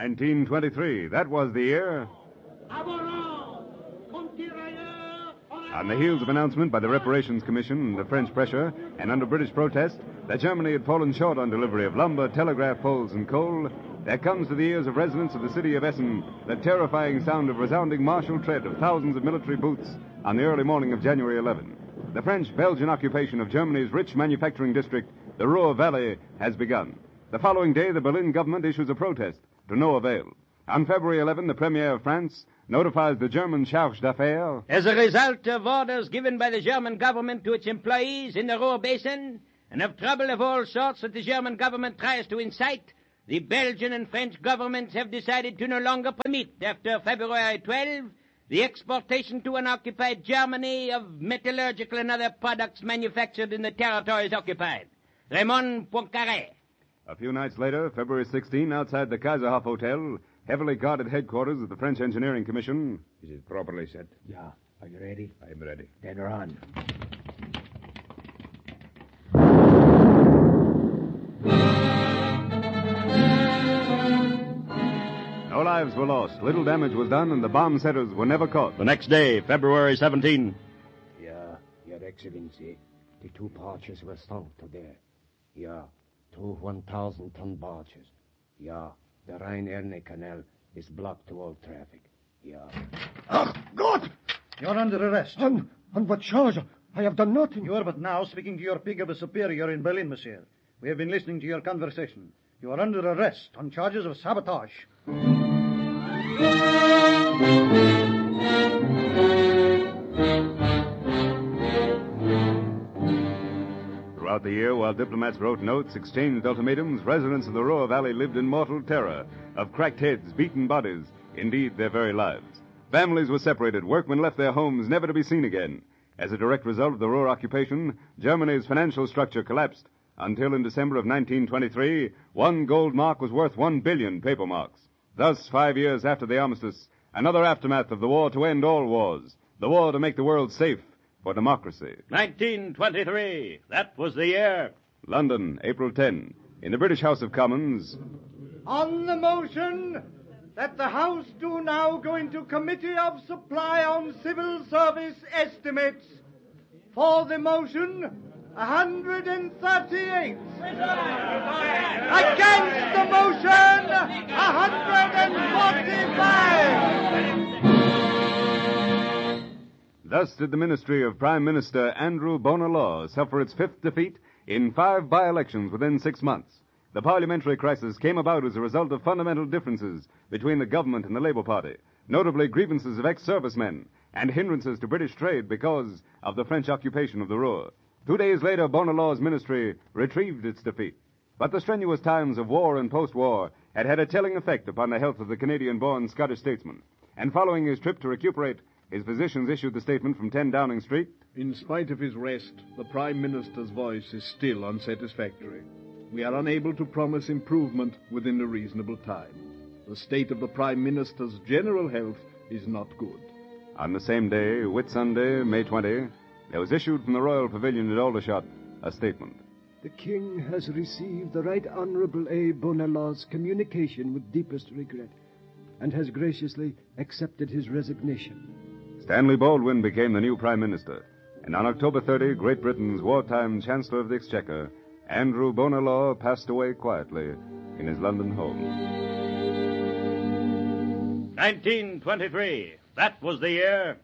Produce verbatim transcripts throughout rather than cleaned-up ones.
nineteen twenty-three. That was the year. On the heels of announcement by the Reparations Commission and the French pressure, and under British protest, that Germany had fallen short on delivery of lumber, telegraph poles, and coal, there comes to the ears of residents of the city of Essen the terrifying sound of resounding martial tread of thousands of military boots on the early morning of January eleventh. The French-Belgian occupation of Germany's rich manufacturing district, the Ruhr Valley, has begun. The following day, the Berlin government issues a protest, to no avail. On February eleventh, the Premier of France notifies the German Charge d'Affaires. As a result of orders given by the German government to its employees in the Ruhr Basin, and of trouble of all sorts that the German government tries to incite, the Belgian and French governments have decided to no longer permit, after February twelfth, the exportation to unoccupied Germany of metallurgical and other products manufactured in the territories occupied. Raymond Poincaré. A few nights later, February sixteenth, outside the Kaiserhof Hotel, heavily guarded headquarters of the French Engineering Commission. Is it properly set? Yeah. Are you ready? I'm ready. Then run. No lives were lost, little damage was done, and the bomb setters were never caught. The next day, February seventeenth. Yeah, Your Excellency. The two barges were sunk today. Yeah, two one thousand ton barges. Yeah, the Rhine-Erne Canal is blocked to all traffic. Yeah. Ach, God! You're under arrest. On, on what charge? I have done nothing. You are but now speaking to your pig of a superior in Berlin, monsieur. We have been listening to your conversation. You are under arrest on charges of sabotage. Throughout the year, while diplomats wrote notes, exchanged ultimatums, residents of the Ruhr Valley lived in mortal terror of cracked heads, beaten bodies, indeed their very lives. Families were separated, workmen left their homes, never to be seen again. As a direct result of the Ruhr occupation, Germany's financial structure collapsed, until in December of nineteen twenty-three, one gold mark was worth one billion paper marks. Thus, five years after the armistice, another aftermath of the war to end all wars, the war to make the world safe for democracy. nineteen twenty-three. That was the year. London, April tenth. In the British House of Commons. On the motion that the House do now go into Committee of Supply on Civil Service Estimates. For the motion, one hundred thirty-eight. Against the motion, one hundred forty-five. Thus did the ministry of Prime Minister Andrew Bonar Law suffer its fifth defeat in five by-elections within six months. The parliamentary crisis came about as a result of fundamental differences between the government and the Labour Party, notably grievances of ex-servicemen and hindrances to British trade because of the French occupation of the Ruhr. Two days later, Bonar Law's ministry retrieved its defeat. But the strenuous times of war and post-war had had a telling effect upon the health of the Canadian-born Scottish statesman. And following his trip to recuperate, his physicians issued the statement from ten Downing Street. In spite of his rest, the Prime Minister's voice is still unsatisfactory. We are unable to promise improvement within a reasonable time. The state of the Prime Minister's general health is not good. On the same day, Whitsunday, May twentieth, there was issued from the Royal Pavilion at Aldershot a statement. The King has received the Right Honourable A. Bonar Law's communication with deepest regret, and has graciously accepted his resignation. Stanley Baldwin became the new Prime Minister, and on October thirtieth, Great Britain's wartime Chancellor of the Exchequer, Andrew Bonar Law, passed away quietly in his London home. nineteen twenty-three. That was the year.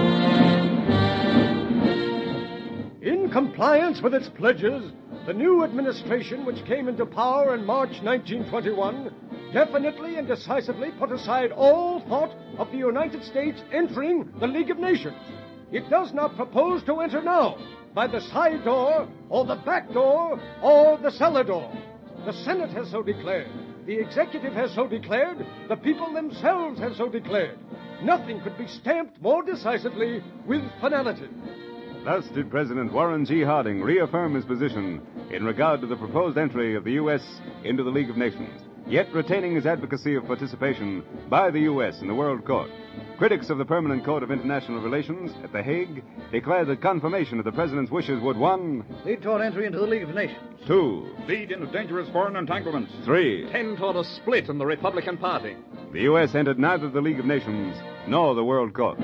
In compliance with its pledges, the new administration, which came into power in March nineteen twenty-one, definitely and decisively put aside all thought of the United States entering the League of Nations. It does not propose to enter now, by the side door, or the back door, or the cellar door. The Senate has so declared. The executive has so declared. The people themselves have so declared. Nothing could be stamped more decisively with finality. Thus did President Warren G. Harding reaffirm his position in regard to the proposed entry of the U S into the League of Nations. yet retaining his advocacy of participation by the U S in the World Court. Critics of the Permanent Court of International Relations at The Hague declared that confirmation of the President's wishes would, one, lead toward entry into the League of Nations. Two, lead into dangerous foreign entanglements. Three, tend toward a split in the Republican Party. The U S entered neither the League of Nations nor the World Court.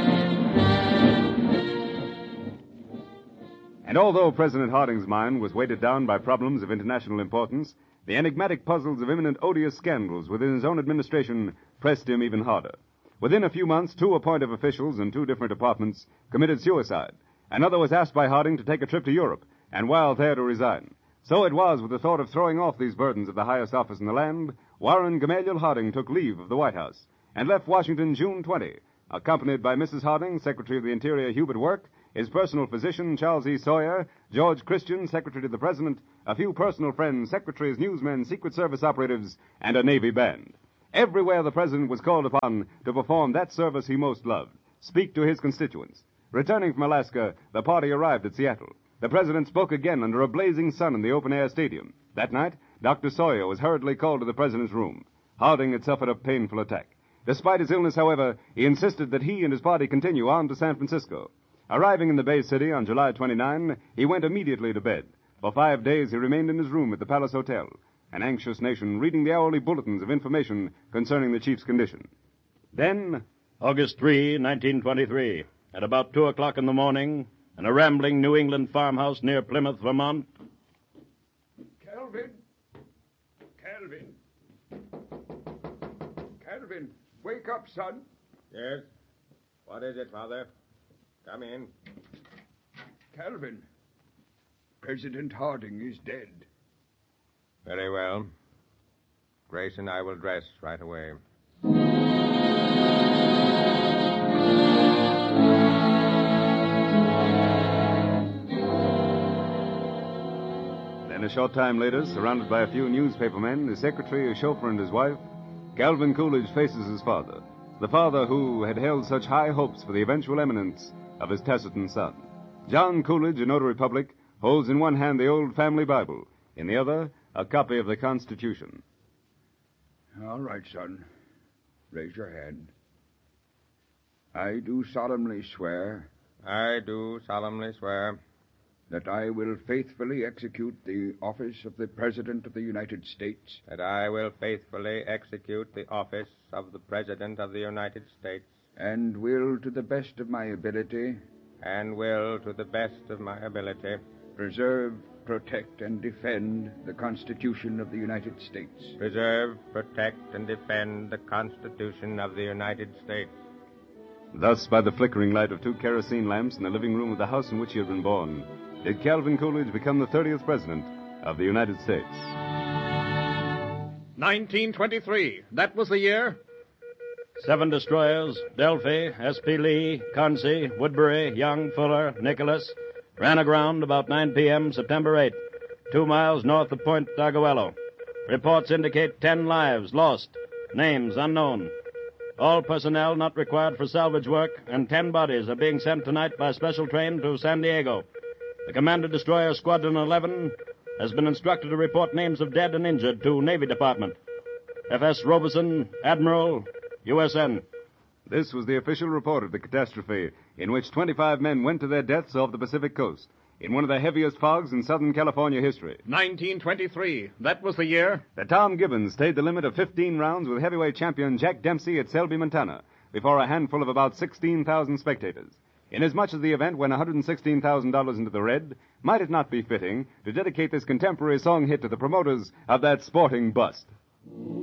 And although President Harding's mind was weighted down by problems of international importance, the enigmatic puzzles of imminent odious scandals within his own administration pressed him even harder. Within a few months, two appointive officials in two different departments committed suicide. Another was asked by Harding to take a trip to Europe, and while there to resign. So it was with the thought of throwing off these burdens of the highest office in the land, Warren Gamaliel Harding took leave of the White House and left Washington June twentieth, accompanied by Missus Harding, Secretary of the Interior Hubert Work, his personal physician, Charles E. Sawyer, George Christian, Secretary to the President, a few personal friends, secretaries, newsmen, Secret Service operatives, and a Navy band. Everywhere the President was called upon to perform that service he most loved, speak to his constituents. Returning from Alaska, the party arrived at Seattle. The President spoke again under a blazing sun in the open-air stadium. That night, Doctor Sawyer was hurriedly called to the President's room. Harding had suffered a painful attack. Despite his illness, however, he insisted that he and his party continue on to San Francisco. Arriving in the Bay City on July twenty-ninth, he went immediately to bed. For five days he remained in his room at the Palace Hotel, an anxious nation reading the hourly bulletins of information concerning the chief's condition. Then, August third, nineteen twenty-three, at about two o'clock in the morning, in a rambling New England farmhouse near Plymouth, Vermont. Calvin! Calvin! Calvin, wake up, son. Yes? What is it, Father? Come in. Calvin, President Harding is dead. Very well. Grace and I will dress right away. Then a short time later, surrounded by a few newspapermen, his secretary, his chauffeur, and his wife, Calvin Coolidge faces his father, the father who had held such high hopes for the eventual eminence of his taciturn son. John Coolidge, a notary public, holds in one hand the old family Bible, in the other, a copy of the Constitution. All right, son. Raise your hand. I do solemnly swear. I do solemnly swear. That I will faithfully execute the office of the President of the United States. That I will faithfully execute the office of the President of the United States. And will, to the best of my ability. And will, to the best of my ability. Preserve, protect, and defend the Constitution of the United States. Preserve, protect, and defend the Constitution of the United States. Thus, by the flickering light of two kerosene lamps in the living room of the house in which he had been born, did Calvin Coolidge become the thirtieth President of the United States. nineteen twenty-three. That was the year? Seven destroyers, Delphi, S P. Lee, Concy, Woodbury, Young, Fuller, Nicholas, ran aground about nine p.m. September eighth, two miles north of Point Arguello. Reports indicate ten lives lost, names unknown. All personnel not required for salvage work, and ten bodies are being sent tonight by special train to San Diego. The Commander Destroyer Squadron eleven has been instructed to report names of dead and injured to Navy Department. F S. Robeson, Admiral, U S N. This was the official report of the catastrophe, in which twenty-five men went to their deaths off the Pacific coast, in one of the heaviest fogs in Southern California history. nineteen twenty-three. That was the year? The Tom Gibbons stayed the limit of fifteen rounds with heavyweight champion Jack Dempsey at Selby, Montana, before a handful of about sixteen thousand spectators. Inasmuch as the event went one hundred sixteen thousand dollars into the red, might it not be fitting to dedicate this contemporary song hit to the promoters of that sporting bust?